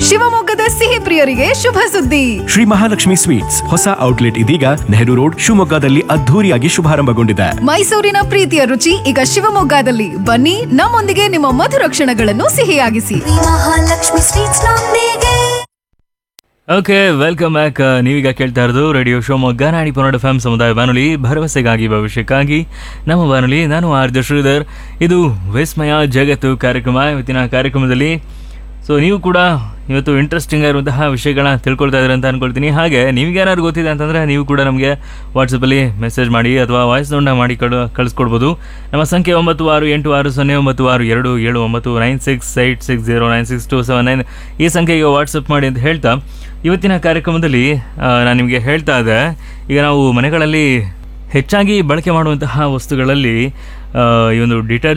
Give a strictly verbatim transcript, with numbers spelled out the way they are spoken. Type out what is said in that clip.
ಶಿವಮೊಗ್ಗದ ಸಿಹಿ ಪ್ರಿಯರಿಗೆ ಶುಭ ಸುದ್ದಿ. ಶ್ರೀ ಮಹಾಲಕ್ಷ್ಮಿ ಸ್ವೀಟ್ಸ್ ಹೊಸ ಔಟ್ಲೆಟ್ ಇದೀಗ ನೆಹರು ರೋಡ್ ಶಿವಮೊಗ್ಗದಲ್ಲಿ ಅದ್ಧೂರಿಯಾಗಿ ಶುಭಾರಂಭಗೊಂಡಿದೆ. ಮೈಸೂರಿನ ಪ್ರೀತಿಯ ರುಚಿ ಈಗ ಶಿವಮೊಗ್ಗದಲ್ಲಿ. ಬನ್ನಿ, ನಮ್ಮೊಂದಿಗೆ ನಿಮ್ಮ ಮಧುರ ಕ್ಷಣಗಳನ್ನು ಸಿಹಿಯಾಗಿಸಿ. ಮಹಾಲಕ್ಷ್ಮಿ ಸ್ವೀಟ್ಸ್ ನೊಂದಿಗೆ. Okay, welcome back. ನೀವೀಗ ಕೇಳ್ತಾ ಇರೋದು ರೇಡಿಯೋ ಶಿವಮೊಗ್ಗ ನಾಡಿ ಪನ್ನಡ ಎಫ್ ಎಂ ಸಮುದಾಯ ಬಾನುಲಿ, ಭರವಸೆಗಾಗಿ ಭವಿಷ್ಯಕ್ಕಾಗಿ ನಮ್ಮ ಬಾನುಲಿ. ನಾನು ಆರ್ ಜೆ ಶ್ರೀಧರ್. ಇದು ವಿಸ್ಮಯ ಜಗತ್ತು ಕಾರ್ಯಕ್ರಮ. ಇವತ್ತಿನ ಕಾರ್ಯಕ್ರಮದಲ್ಲಿ ಸೊ ನೀವು ಕೂಡ ಇವತ್ತು ಇಂಟ್ರೆಸ್ಟಿಂಗ್ ಆಗಿರುವಂತಹ ವಿಷಯಗಳನ್ನ ತಿಳ್ಕೊಳ್ತಾ ಇದ್ದೀರ ಅಂತ ಅಂದ್ಕೊಳ್ತೀನಿ. ಹಾಗೆ ನಿಮಗೇನಾದ್ರು ಗೊತ್ತಿದೆ ಅಂತಂದರೆ ನೀವು ಕೂಡ ನಮಗೆ ವಾಟ್ಸಪ್ಪಲ್ಲಿ ಮೆಸೇಜ್ ಮಾಡಿ ಅಥವಾ ವಾಯ್ಸ್ ನೋಟ್ನ ಮಾಡಿ ಕಳು ಕಳಿಸ್ಕೊಡ್ಬೋದು. ನಮ್ಮ ಸಂಖ್ಯೆ ಒಂಬತ್ತು ಆರು ಎಂಟು ಆರು ಸೊನ್ನೆ ಒಂಬತ್ತು ಆರು ಎರಡು ಏಳು ಒಂಬತ್ತು nine six eight six zero nine six to seven nine ಈ ಸಂಖ್ಯೆಗೆ ವಾಟ್ಸಪ್ ಮಾಡಿ ಅಂತ ಹೇಳ್ತಾ ಇವತ್ತಿನ ಕಾರ್ಯಕ್ರಮದಲ್ಲಿ ನಾನು ನಿಮಗೆ ಹೇಳ್ತಾ ಇದ್ದೆ, ಈಗ ನಾವು ಮನೆಗಳಲ್ಲಿ ಹೆಚ್ಚಾಗಿ ಬಳಕೆ ಮಾಡುವಂತಹ ವಸ್ತುಗಳಲ್ಲಿ ಈ ಒಂದು ಡಿಟರ್ಜೆಂಟ್